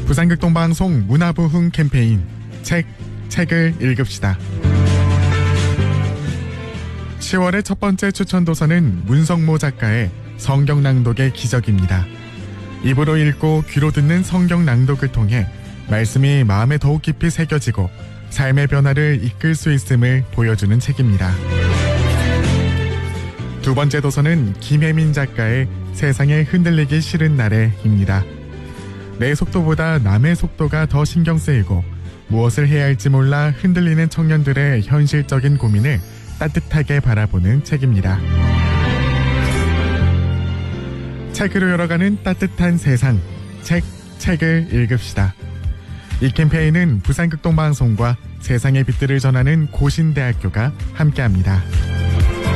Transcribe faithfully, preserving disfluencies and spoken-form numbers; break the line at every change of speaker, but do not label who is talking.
부산극동방송 문화부흥 캠페인 책, 책을 읽읍시다. 시월의 첫 번째 추천 도서는 문성모 작가의 성경 낭독의 기적입니다. 입으로 읽고 귀로 듣는 성경 낭독을 통해 말씀이 마음에 더욱 깊이 새겨지고 삶의 변화를 이끌 수 있음을 보여주는 책입니다. 두 번째 도서는 김혜민 작가의 세상에 흔들리기 싫은 날에입니다. 내 속도보다 남의 속도가 더 신경 쓰이고 무엇을 해야 할지 몰라 흔들리는 청년들의 현실적인 고민을 따뜻하게 바라보는 책입니다. 책으로 열어가는 따뜻한 세상, 책, 책을 읽읍시다. 이 캠페인은 부산극동방송과 세상의 빛들을 전하는 고신대학교가 함께합니다.